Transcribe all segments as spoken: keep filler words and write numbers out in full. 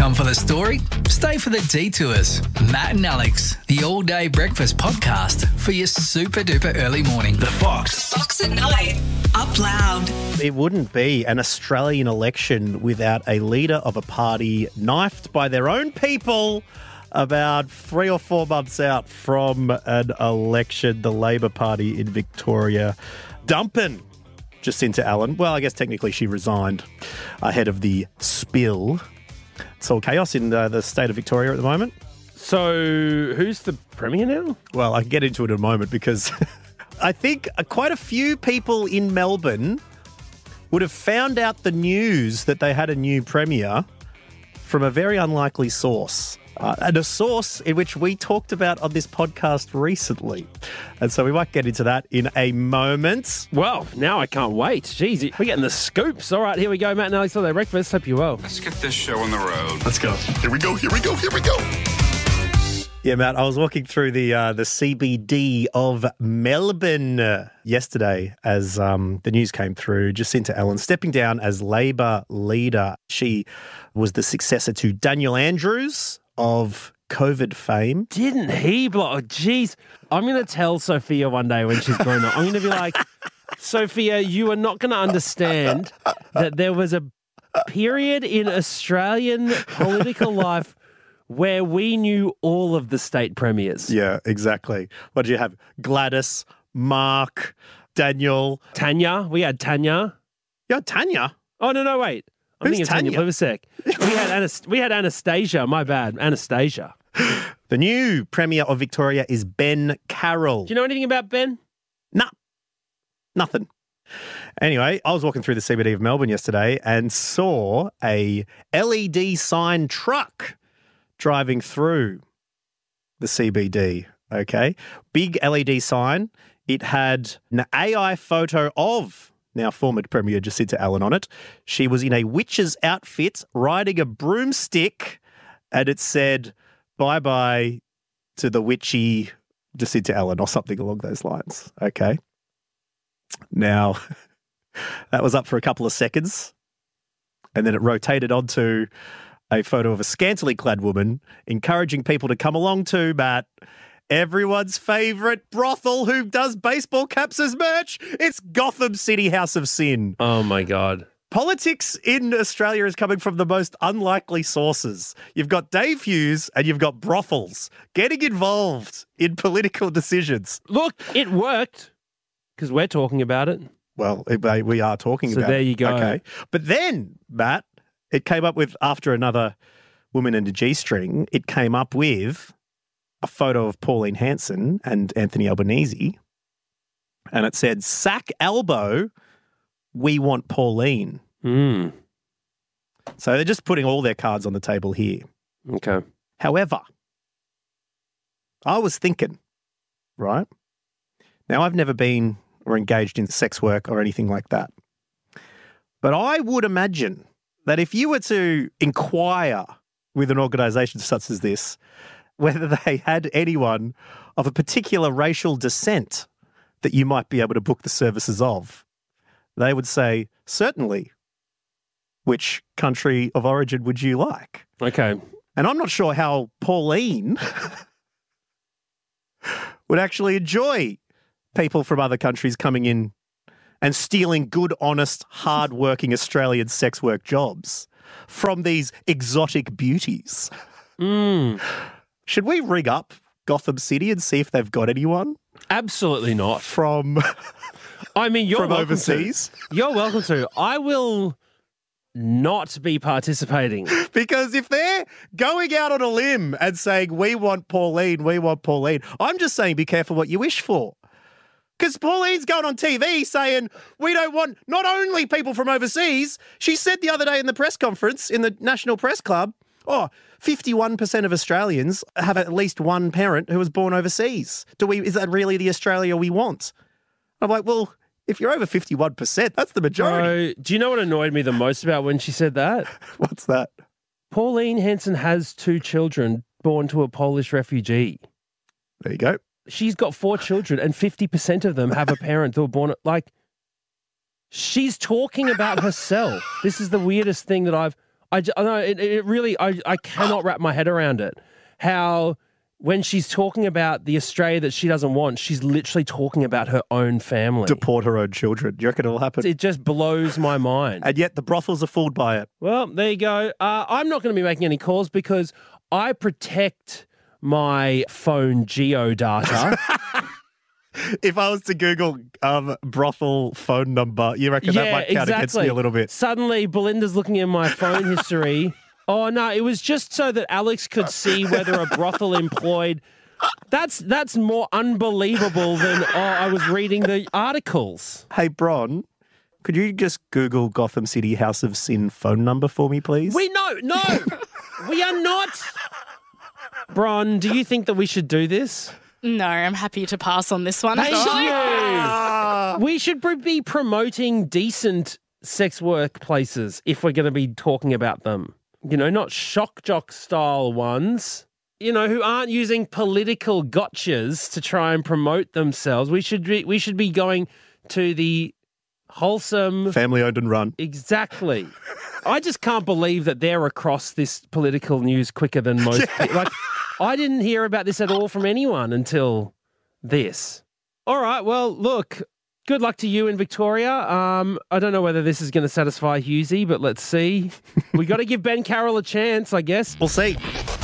Come for the story? Stay for the detours. Matt and Alex, the all-day breakfast podcast for your super-duper early morning. The Fox. Fox at night. Up loud. It wouldn't be an Australian election without a leader of a party knifed by their own people about three or four months out from an election. The Labor Party in Victoria dumping Jacinta Allan. Well, I guess technically she resigned ahead of the spill. It's all chaos in the, the state of Victoria at the moment. So who's the Premier now? Well, I can get into it in a moment because I think quite a few people in Melbourne would have found out the news that they had a new Premier from a very unlikely source. Uh, and a source in which we talked about on this podcast recently. And so we might get into that in a moment. Well, now I can't wait. Jeez, we're getting the scoops. All right, here we go. Matt and Alex, all day breakfast. Hope you're well. Let's get this show on the road. Let's go. Here we go, here we go, here we go. Yeah, Matt, I was walking through the uh, the C B D of Melbourne uh, yesterday as um, the news came through. Jacinta Allan stepping down as Labor leader. She was the successor to Daniel Andrews of COVID fame. Didn't he blow? Oh, jeez. I'm going to tell Sophia one day when she's grown up. I'm going to be like, Sophia, you are not going to understand that there was a period in Australian political life where we knew all of the state premiers. Yeah, exactly. What did you have? Gladys, Mark, Daniel. Tanya. We had Tanya. Yeah, Tanya. Oh, no, no, wait. I'm Who's thinking Tanya? Tanya? Wait a sec. We had, Anast- we had Anastasia. My bad. Anastasia. The new Premier of Victoria is Ben Carroll. Do you know anything about Ben? Nah, nothing. Anyway, I was walking through the C B D of Melbourne yesterday and saw a L E D sign truck driving through the C B D, okay? Big L E D sign. It had an A I photo of now former Premier Jacinta Allan on it. She was in a witch's outfit riding a broomstick and it said, bye-bye to the witchy Jacinta Allan or something along those lines, okay? Now, that was up for a couple of seconds and then it rotated onto a photo of a scantily clad woman encouraging people to come along to, Matt, everyone's favourite brothel who does baseball caps as merch. It's Gotham City House of Sin. Oh, my God. Politics in Australia is coming from the most unlikely sources. You've got Dave Hughes and you've got brothels getting involved in political decisions. Look, it worked because we're talking about it. Well, we are talking so about it. So there you go. Okay. But then, Matt, it came up with, after another woman and a G-string, it came up with a photo of Pauline Hanson and Anthony Albanese, and it said, sack elbow, we want Pauline. Mm. So they're just putting all their cards on the table here. Okay. However, I was thinking, right? Now, I've never been or engaged in sex work or anything like that, but I would imagine that if you were to inquire with an organisation such as this, whether they had anyone of a particular racial descent that you might be able to book the services of, they would say, certainly. Which country of origin would you like? Okay. And I'm not sure how Pauline would actually enjoy people from other countries coming in and stealing good, honest, hard-working Australian sex work jobs from these exotic beauties. Mm. Should we rig up Gotham City and see if they've got anyone? Absolutely not. From, I mean, you're from welcome overseas? To. You're welcome to. I will not be participating. Because if they're going out on a limb and saying, we want Pauline, we want Pauline, I'm just saying be careful what you wish for. Because Pauline's going on T V saying, we don't want not only people from overseas, she said the other day in the press conference in the National Press Club, oh, fifty-one percent of Australians have at least one parent who was born overseas. Do we? Is that really the Australia we want? I'm like, well, if you're over fifty-one percent, that's the majority. Bro, do you know what annoyed me the most about when she said that? What's that? Pauline Hanson has two children born to a Polish refugee. There you go. She's got four children and fifty percent of them have a parent who were born, like, she's talking about herself. This is the weirdest thing that I've, I j- no, it, it really, I, I cannot wrap my head around it. How when she's talking about the Australia that she doesn't want, she's literally talking about her own family. Deport her own children. Do you reckon it'll happen? It just blows my mind. And yet the brothels are fooled by it. Well, there you go. Uh, I'm not going to be making any calls because I protect my phone geo data. If I was to Google um, brothel phone number, you reckon that Yeah, might count against exactly. me a little bit? Suddenly, Belinda's looking in my phone history. Oh, no, it was just so that Alex could see whether a brothel employed. That's that's more unbelievable than, oh, I was reading the articles. Hey, Bron, could you just Google Gotham City House of Sin phone number for me, please? We know, no, we are not. Bron, do you think that we should do this? No, I'm happy to pass on this one. Thank actually. you. We should pr- be promoting decent sex workplaces if we're going to be talking about them. You know, not shock jock style ones, you know, who aren't using political gotchas to try and promote themselves. We should be, we should be going to the wholesome... Family owned and run. Exactly. I just can't believe that they're across this political news quicker than most people. Like, I didn't hear about this at all from anyone until this. All right, well, look, good luck to you in Victoria. Um, I don't know whether this is going to satisfy Husey, but let's see. We got to give Ben Carroll a chance, I guess. We'll see.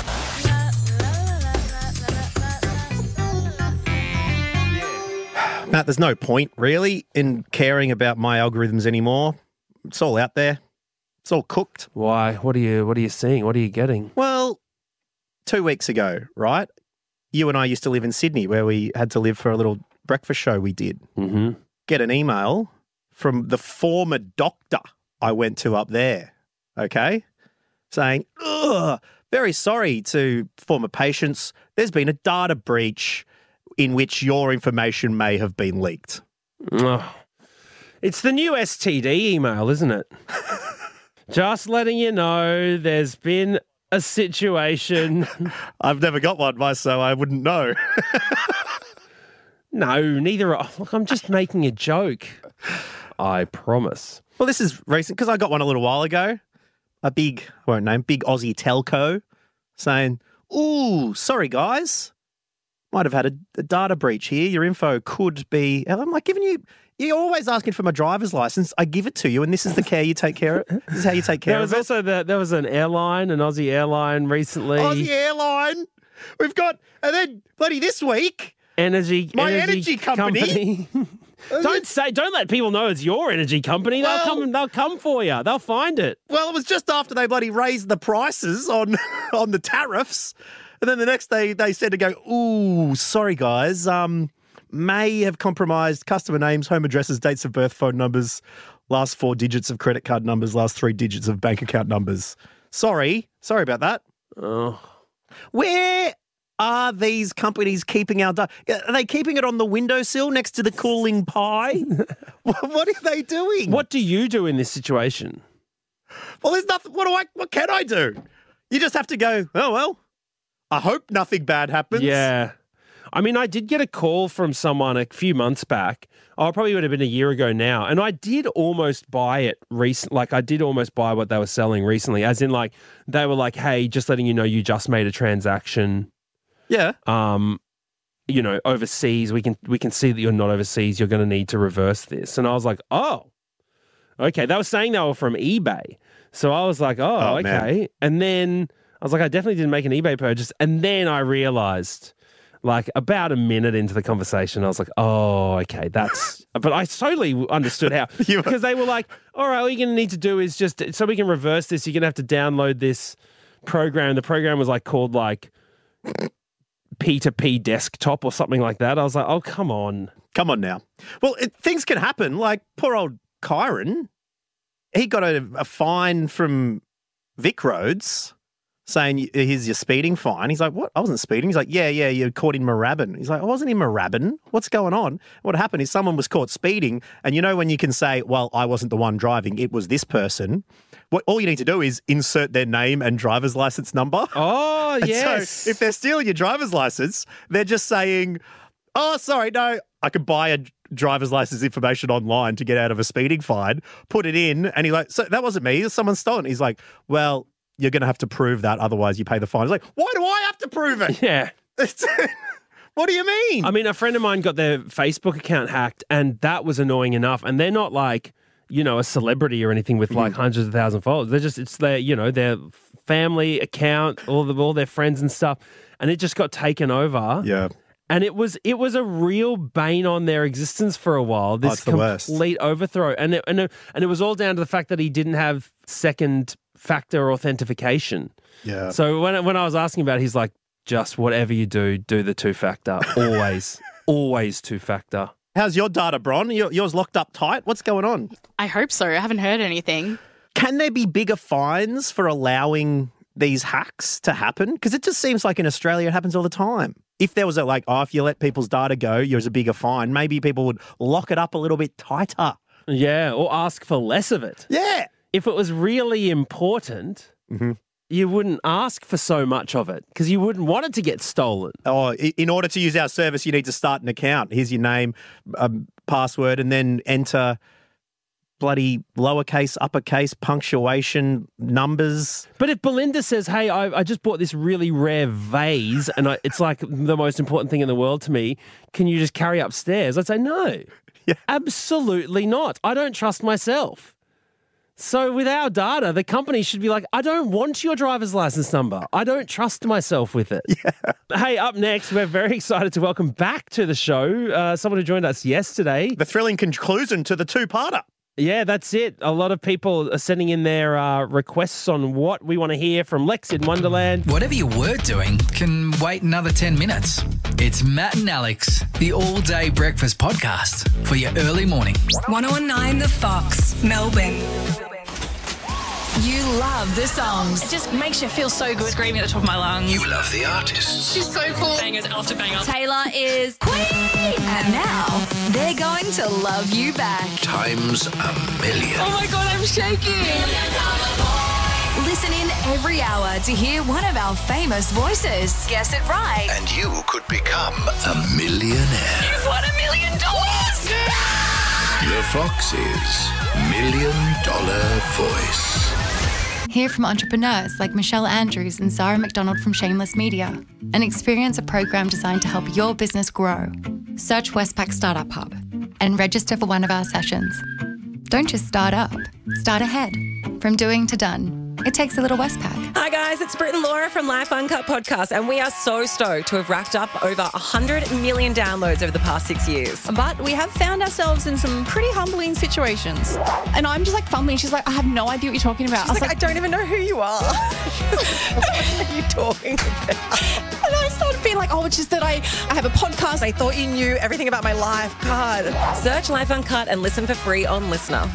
Matt, there's no point, really, in caring about my algorithms anymore. It's all out there. It's all cooked. Why? What are you, what are you seeing? What are you getting? Well, two weeks ago, right, you and I used to live in Sydney where we had to live for a little breakfast show we did. Mm-hmm. Get an email from the former doctor I went to up there, okay, saying, ugh, very sorry to former patients. There's been a data breach in which your information may have been leaked. Oh. It's the new S T D email, isn't it? Just letting you know there's been a situation. I've never got one, my so I wouldn't know. No, neither. Are, look, I'm just making a joke. I promise. Well, this is recent because I got one a little while ago. A big, I won't name, big Aussie telco saying, ooh, sorry, guys. Might have had a, a data breach here. Your info could be... And I'm like, giving you... You're always asking for my driver's license. I give it to you, and this is the care you take care of. This is how you take care There was of it. also the, there was an airline, an Aussie airline recently. Aussie Airline. We've got... And then, bloody this week... Energy, My energy company. company. don't say, don't let people know it's your energy company. They'll Well- come, they'll come for you. They'll find it. Well, it was just after they bloody raised the prices on on the tariffs. And then the next day they said to go, ooh, sorry, guys, um, may have compromised customer names, home addresses, dates of birth, phone numbers, last four digits of credit card numbers, last three digits of bank account numbers. Sorry. Sorry about that. Oh, Where are these companies keeping our data? Are they keeping it on the windowsill next to the cooling pie? What are they doing? what do you do in this situation? Well, there's nothing. What do I? What can I do? You just have to go, oh, well, I hope nothing bad happens. Yeah. I mean, I did get a call from someone a few months back. Oh, it probably would have been a year ago now. And I did almost buy it recent. Like, I did almost buy what they were selling recently, as in, like, they were like, hey, just letting you know you just made a transaction. Yeah. Um, you know, overseas. We can we can see that you're not overseas. You're going to need to reverse this. And I was like, oh, okay. They were saying they were from eBay. So I was like, oh, Oh, okay. man. And then I was like, I definitely didn't make an eBay purchase. And then I realized, like, about a minute into the conversation, I was like, oh, okay, that's... But I totally understood how. You were- Because they were like, all right, all you're going to need to do is just... So we can reverse this, you're going to have to download this program. The program was, like, called, like, P two P Desktop or something like that. I was like, oh, come on. Come on now. Well, it, things can happen. Like poor old Kyron, he got a, a fine from Vic Roads saying, here's your speeding fine. He's like, what? I wasn't speeding. He's like, yeah, yeah, you're caught in Moorabbin. He's like, I wasn't in Moorabbin. What's going on? What happened is someone was caught speeding. And you know when you can say, well, I wasn't the one driving, it was this person. What all you need to do is insert their name and driver's license number. Oh, And yes. So if they're stealing your driver's license, they're just saying, oh, sorry, no, I could buy a, driver's license information online to get out of a speeding fine, put it in, and he's like, so that wasn't me, someone stole it. He's like, well, you're going to have to prove that, otherwise you pay the fine. He's like, why do I have to prove it? Yeah. What do you mean? I mean, a friend of mine got their Facebook account hacked, and that was annoying enough. And they're not like, you know, a celebrity or anything with like hundreds of thousand followers. They're just, it's their, you know, their family account, all the, all their friends and stuff. And it just got taken over. Yeah. And it was it was a real bane on their existence for a while. This oh, it's the worst. complete overthrow, and it, and it, and it was all down to the fact that he didn't have second factor authentication. Yeah. So when when I was asking about it, he's like, just whatever you do, do the two factor. Always, always two factor. How's your data, Bron? Your- Yours locked up tight? What's going on? I hope so. I haven't heard anything. Can there be bigger fines for allowing these hacks to happen? Because it just seems like in Australia it happens all the time. If there was a like, oh, if you let people's data go, there's a bigger fine, maybe people would lock it up a little bit tighter. Yeah, or ask for less of it. Yeah. If it was really important, Mm-hmm. you wouldn't ask for so much of it because you wouldn't want it to get stolen. Oh, i- in order to use our service, you need to start an account. Here's your name, um, password, and then enter bloody lowercase, uppercase, punctuation, numbers. But if Belinda says, hey, I, I just bought this really rare vase and I, it's like the most important thing in the world to me, can you just carry upstairs? I'd say, no, Yeah. absolutely not. I don't trust myself. So with our data, the company should be like, I don't want your driver's license number. I don't trust myself with it. Yeah. Hey, up next, we're very excited to welcome back to the show uh, someone who joined us yesterday. The thrilling conclusion to the two-parter. Yeah, that's it. A lot of people are sending in their uh, requests on what we want to hear from Lex in Wonderland. Whatever you were doing can wait another ten minutes. It's Matt and Alex, the all-day breakfast podcast for your early morning. one oh nine The Fox, Melbourne. You love the songs. It just makes you feel so good screaming at the top of my lungs. You love the artists. She's so cool. Bangers after bangers. Taylor is Queen. And now they're going to love you back. Times a million. Oh my God, I'm shaking. Listen in every hour to hear one of our famous voices. Guess it right. And you could become a millionaire. You've won a million dollars. The Fox's Million Dollar Voice. Hear from entrepreneurs like Michelle Andrews and Zara McDonald from Shameless Media and experience a program designed to help your business grow. Search Westpac Startup Hub and register for one of our sessions. Don't just start up, start ahead. From doing to done. It takes a little Westpac. Hi guys, it's Britt and Laura from Life Uncut Podcast, and we are so stoked to have racked up over one hundred million downloads over the past six years. But we have found ourselves in some pretty humbling situations. And I'm just like fumbling. She's like, I have no idea what you're talking about. She's I was like, like, I don't even know who you are. What are you talking about? and I started being like, oh, it's just that I, I have a podcast. I thought you knew everything about my life. God. Search Life Uncut and listen for free on Listener.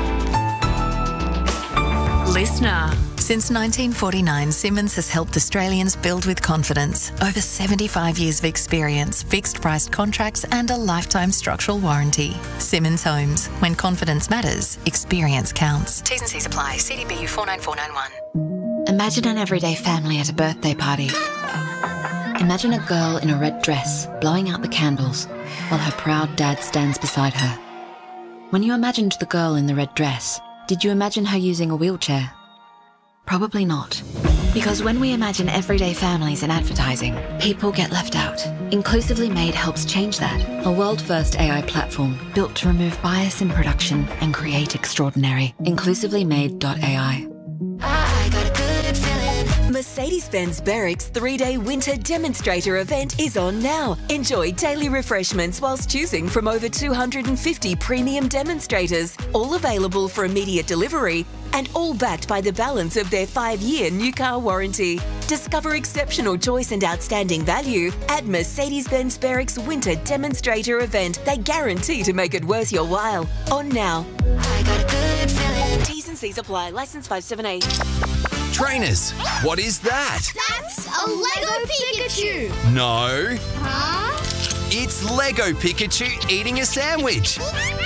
Listener. Since nineteen forty-nine, Simmons has helped Australians build with confidence. Over seventy-five years of experience, fixed-priced contracts and a lifetime structural warranty. Simmons Homes. When confidence matters, experience counts. T's and C's apply. C D B U four nine four nine one. Imagine an everyday family at a birthday party. Imagine a girl in a red dress blowing out the candles while her proud dad stands beside her. When you imagined the girl in the red dress, did you imagine her using a wheelchair? Probably not. Because when we imagine everyday families in advertising, people get left out. Inclusively Made helps change that. A world-first A I platform built to remove bias in production and create extraordinary. inclusively made dot A I. I got a good feeling. Mercedes-Benz Berwick's three-day winter demonstrator event is on now. Enjoy daily refreshments whilst choosing from over two hundred fifty premium demonstrators, all available for immediate delivery and all backed by the balance of their five-year new car warranty. Discover exceptional choice and outstanding value at Mercedes-Benz Berwick's winter demonstrator event. They guarantee to make it worth your while. On now. I got a good feeling. T's and C's apply. Licence five seven eight. Trainers, what is that? That's a Lego Pikachu! No. Huh? It's Lego Pikachu eating a sandwich.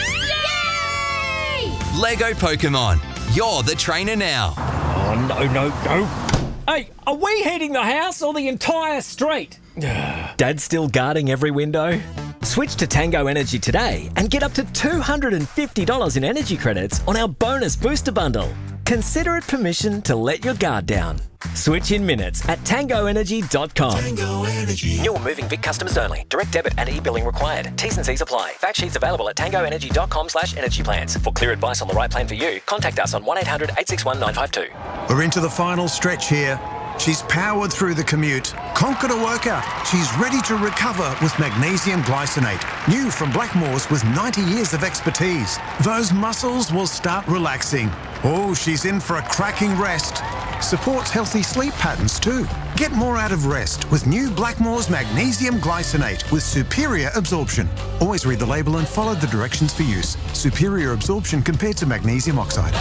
Yay! Lego Pokemon. You're the trainer now. Oh, no, no, no. Hey, are we heating the house or the entire street? Dad's still guarding every window? Switch to Tango Energy today and get up to two hundred fifty dollars in energy credits on our bonus booster bundle. Consider it permission to let your guard down. Switch in minutes at tango energy dot com. Tango Energy. New or moving Vic customers only. Direct debit and e-billing required. T's and C's apply. Fact sheets available at tango energy dot com slash energy plans. For clear advice on the right plan for you, contact us on one eight hundred eight six one nine five two. We're into the final stretch here. She's powered through the commute, conquered a workout. She's ready to recover with magnesium glycinate. New from Blackmores with ninety years of expertise. Those muscles will start relaxing. Oh, she's in for a cracking rest. Supports healthy sleep patterns too. Get more out of rest with new Blackmores magnesium glycinate with superior absorption. Always read the label and follow the directions for use. Superior absorption compared to magnesium oxide.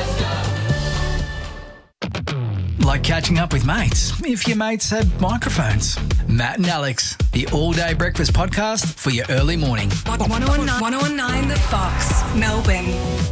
Like catching up with mates, if your mates had microphones. Matt and Alex, the all-day breakfast podcast for your early morning. one oh one nine The Fox, Melbourne.